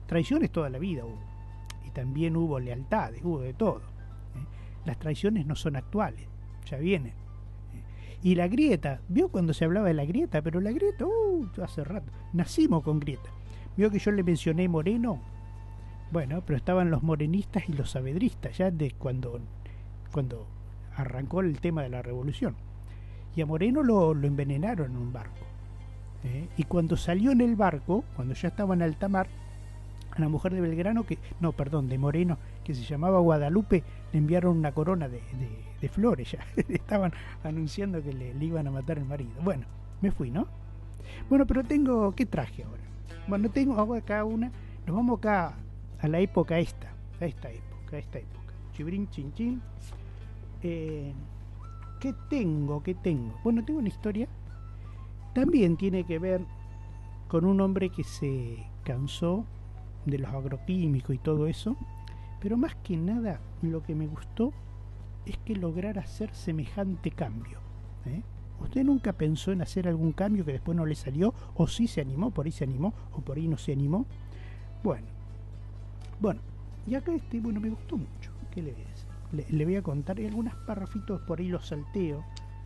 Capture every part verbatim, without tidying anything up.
Traiciones toda la vida hubo. Y también hubo lealtades, hubo de todo. ¿eh? Las traiciones no son actuales, ya vienen. ¿eh? Y la grieta, vio cuando se hablaba de la grieta, pero la grieta, uh, hace rato, nacimos con grieta. Vio que yo le mencioné Moreno, bueno, pero estaban los morenistas y los saavedristas, ya de cuando, cuando arrancó el tema de la revolución. Y a Moreno lo, lo envenenaron en un barco. ¿eh? Y cuando salió en el barco, cuando ya estaba en alta mar, a la mujer de Belgrano, que no, perdón, de Moreno, que se llamaba Guadalupe, le enviaron una corona de, de, de flores ya. Estaban anunciando que le, le iban a matar el marido. Bueno, me fui, ¿no? Bueno, pero tengo, ¿qué traje ahora? Bueno, tengo, hago acá una, nos vamos acá a la época esta, a esta época, a esta época. Chibrín, chin, chin. Eh, ¿Qué tengo? ¿Qué tengo? Bueno, tengo una historia. También tiene que ver con un hombre que se cansó de los agroquímicos y todo eso, pero más que nada lo que me gustó es que lograra hacer semejante cambio. ¿eh? ¿Usted nunca pensó en hacer algún cambio que después no le salió? ¿O sí se animó? ¿Por ahí se animó? ¿O por ahí no se animó? Bueno, bueno, y acá este, bueno, me gustó mucho. ¿Qué le voy a decir? Le, le voy a contar, hay algunos parrafitos por ahí los salteo.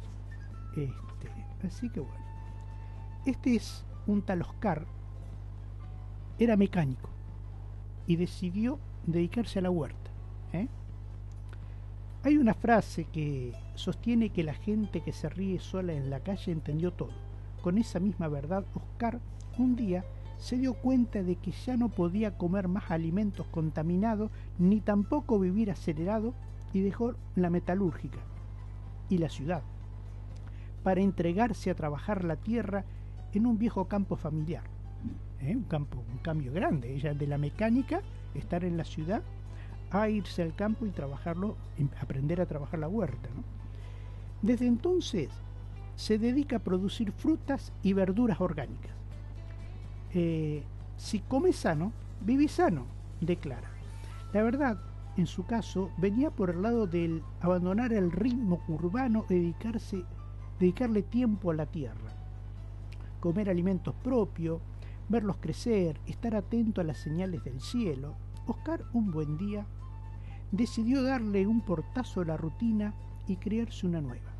Este, así que bueno. Este es un tal Oscar, era mecánico y decidió dedicarse a la huerta. ¿eh? Hay una frase que sostiene que la gente que se ríe sola en la calle entendió todo. Con esa misma verdad, Oscar un día se dio cuenta de que ya no podía comer más alimentos contaminados ni tampoco vivir acelerado y dejó la metalúrgica y la ciudad para entregarse a trabajar la tierra en un viejo campo familiar. ¿eh? Un campo, un cambio grande. Ella de la mecánica, estar en la ciudad, a irse al campo y trabajarlo, aprender a trabajar la huerta. ¿no? Desde entonces se dedica a producir frutas y verduras orgánicas. Eh, si come sano, vive sano, declara. La verdad, en su caso, venía por el lado del abandonar el ritmo urbano, dedicarse, dedicarle tiempo a la tierra, comer alimentos propios, verlos crecer, estar atento a las señales del cielo. Oscar, un buen día, decidió darle un portazo a la rutina y crearse una nueva.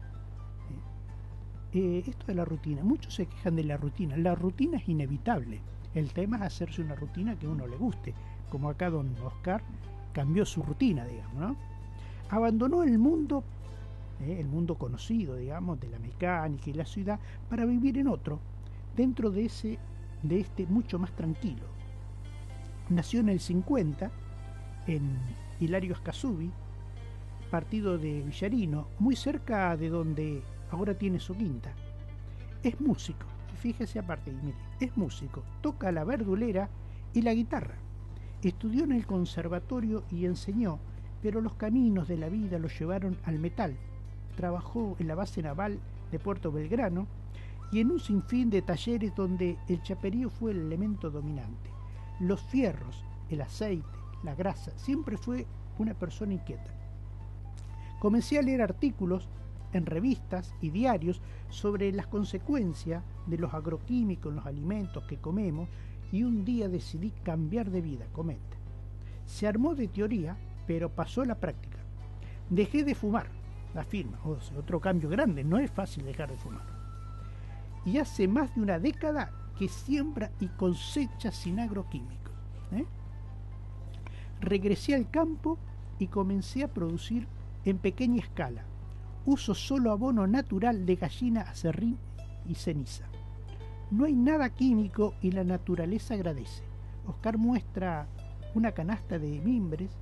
Eh, esto de la rutina, muchos se quejan de la rutina. La rutina es inevitable. El tema es hacerse una rutina que a uno le guste, como acá don Oscar cambió su rutina, digamos, ¿no? Abandonó el mundo, eh, el mundo conocido, digamos, de la mecánica y la ciudad, para vivir en otro, dentro de ese, de este mucho más tranquilo. Nació en el cincuenta, en Hilario Escasubi, partido de Villarino, muy cerca de donde ahora tiene su quinta. Es músico, fíjese aparte, mire, es músico, toca la verdulera y la guitarra. Estudió en el conservatorio y enseñó, pero los caminos de la vida lo llevaron al metal. Trabajó en la base naval de Puerto Belgrano y en un sinfín de talleres donde el chaperío fue el elemento dominante. Los fierros, el aceite, la grasa, siempre fue una persona inquieta. Comencé a leer artículos en revistas y diarios sobre las consecuencias de los agroquímicos en los alimentos que comemos y un día decidí cambiar de vida, comenta. Se armó de teoría, pero pasó a la práctica. Dejé de fumar, afirma, o sea, otro cambio grande, no es fácil dejar de fumar. Y hace más de una década que siembra y cosecha sin agroquímicos. ¿eh? Regresé al campo y comencé a producir en pequeña escala. Uso solo abono natural de gallina, aserrín y ceniza. No hay nada químico y la naturaleza agradece. Oscar muestra una canasta de mimbres,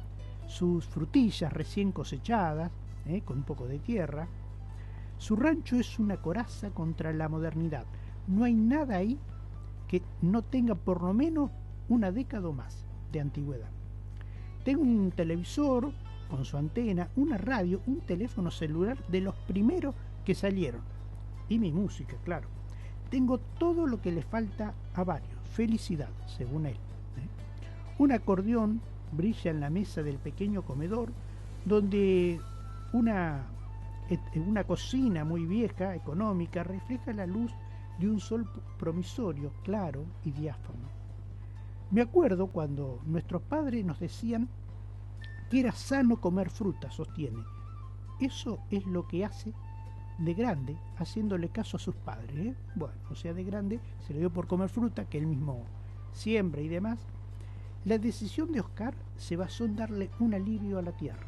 sus frutillas recién cosechadas, eh, con un poco de tierra. Su rancho es una coraza contra la modernidad. No hay nada ahí que no tenga por lo menos una década o más de antigüedad. Tengo un televisor con su antena, una radio, un teléfono celular de los primeros que salieron. Y mi música, claro. Tengo todo lo que le falta a varios. Felicidad, según él. ¿eh? Un acordeón brilla en la mesa del pequeño comedor, donde una, una cocina muy vieja, económica, refleja la luz de un sol promisorio, claro y diáfano. Me acuerdo cuando nuestros padres nos decían que era sano comer fruta, sostiene. Eso es lo que hace de grande, haciéndole caso a sus padres. ¿eh? Bueno, o sea, de grande se le dio por comer fruta, que él mismo siembra y demás. La decisión de Oscar se basó en darle un alivio a la tierra.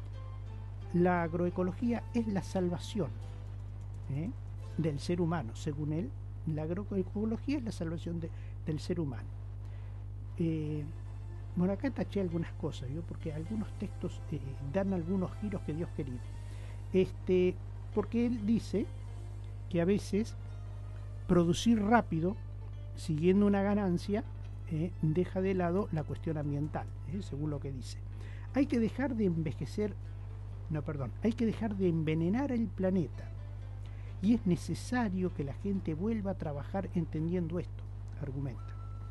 La agroecología es la salvación ¿eh? del ser humano. Según él, la agroecología es la salvación de, del ser humano. Eh, bueno, acá taché algunas cosas, ¿yo? Porque algunos textos eh, dan algunos giros que Dios quería. Este, porque él dice que a veces producir rápido, siguiendo una ganancia, eh, deja de lado la cuestión ambiental, eh, según lo que dice. Hay que dejar de envejecer, no, perdón, hay que dejar de envenenar el planeta. Y es necesario que la gente vuelva a trabajar entendiendo esto, argumenta.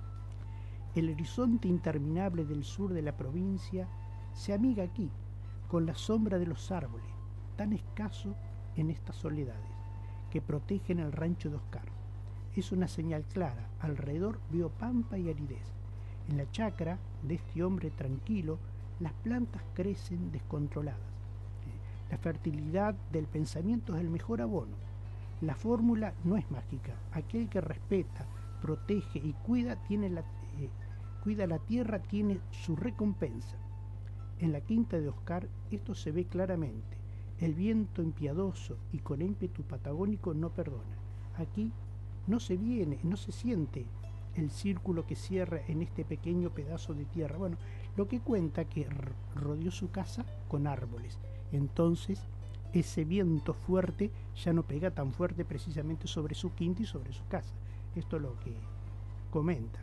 El horizonte interminable del sur de la provincia se amiga aquí, con la sombra de los árboles, tan escaso en estas soledades, que protegen el rancho de Oscar. Es una señal clara, alrededor vio pampa y aridez. En la chacra de este hombre tranquilo, las plantas crecen descontroladas. La fertilidad del pensamiento es el mejor abono. La fórmula no es mágica. Aquel que respeta, protege y cuida tiene la eh, cuida la tierra tiene su recompensa. En la quinta de Oscar esto se ve claramente. El viento impiedoso y con ímpetu patagónico no perdona. Aquí no se viene, no se siente el círculo que cierra en este pequeño pedazo de tierra. Bueno, lo que cuenta que rodeó su casa con árboles. Entonces ese viento fuerte ya no pega tan fuerte precisamente sobre su quinta y sobre su casa. Esto es lo que comenta.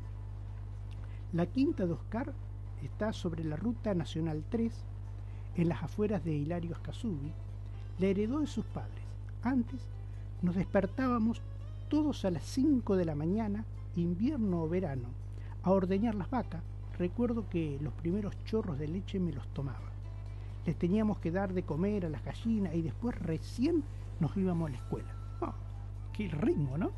La quinta de Oscar está sobre la Ruta Nacional tres, en las afueras de Hilario Ascasubi. La heredó de sus padres. Antes nos despertábamos todos a las cinco de la mañana, invierno o verano, a ordeñar las vacas. Recuerdo que los primeros chorros de leche me los tomaba. Les teníamos que dar de comer a las gallinas y después recién nos íbamos a la escuela. Oh, qué ritmo, ¿no?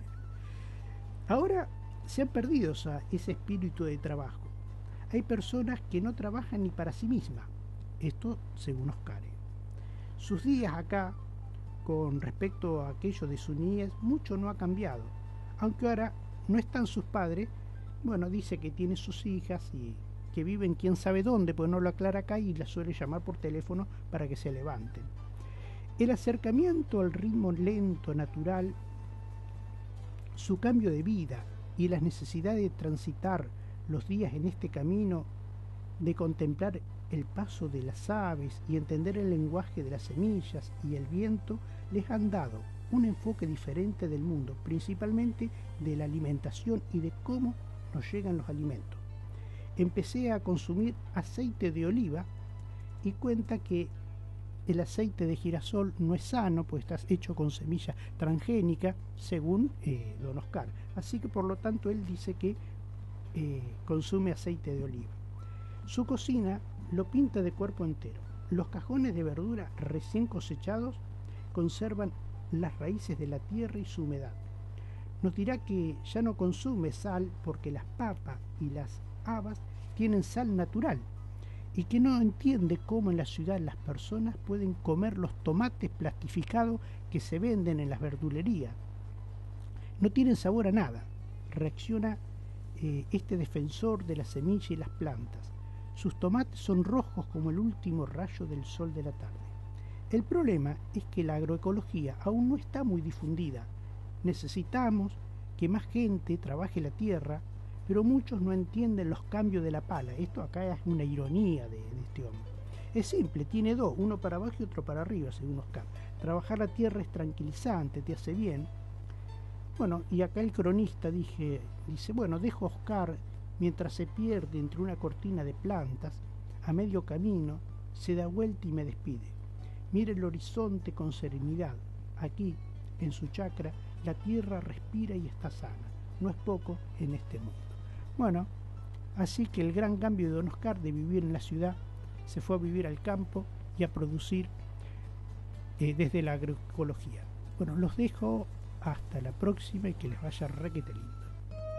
Ahora se ha perdido ese espíritu de trabajo. Hay personas que no trabajan ni para sí mismas. Esto según Oscar. Sus días acá, con respecto a aquello de su niñez, mucho no ha cambiado. Aunque ahora no están sus padres, bueno, dice que tiene sus hijas y que viven quién sabe dónde, pues no lo aclara acá y las suele llamar por teléfono para que se levanten. El acercamiento al ritmo lento, natural, su cambio de vida y las necesidades de transitar los días en este camino, de contemplar el paso de las aves y entender el lenguaje de las semillas y el viento, les han dado un enfoque diferente del mundo, principalmente de la alimentación y de cómo nos llegan los alimentos. Empecé a consumir aceite de oliva y cuenta que el aceite de girasol no es sano, pues está hecho con semilla transgénica, según eh, don Oscar. Así que por lo tanto él dice que eh, consume aceite de oliva. Su cocina lo pinta de cuerpo entero. Los cajones de verdura recién cosechados conservan las raíces de la tierra y su humedad. Nos dirá que ya no consume sal porque las papas y las habas tienen sal natural y que no entiende cómo en la ciudad las personas pueden comer los tomates plastificados que se venden en las verdulerías. No tienen sabor a nada. Reacciona eh, este defensor de la semilla y las plantas. Sus tomates son rojos como el último rayo del sol de la tarde. El problema es que la agroecología aún no está muy difundida. Necesitamos que más gente trabaje la tierra, pero muchos no entienden los cambios de la pala. Esto acá es una ironía de, de este hombre. Es simple, tiene dos, uno para abajo y otro para arriba, según Oscar. Trabajar la tierra es tranquilizante, te hace bien. Bueno, y acá el cronista dije, dice, bueno, dejo a Oscar mientras se pierde entre una cortina de plantas, a medio camino, se da vuelta y me despide. Mira el horizonte con serenidad. Aquí, en su chacra, la tierra respira y está sana. No es poco en este mundo. Bueno, así que el gran cambio de don Oscar de vivir en la ciudad se fue a vivir al campo y a producir eh, desde la agroecología. Bueno, los dejo hasta la próxima y que les vaya requete lindo.